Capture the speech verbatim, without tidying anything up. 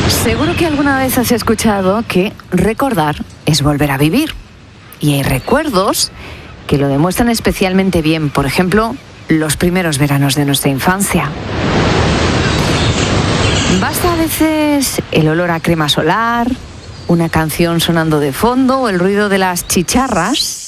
Seguro que alguna vez has escuchado que recordar es volver a vivir. Y hay recuerdos que lo demuestran especialmente bien. Por ejemplo, los primeros veranos de nuestra infancia. Basta a veces el olor a crema solar, una canción sonando de fondo o el ruido de las chicharras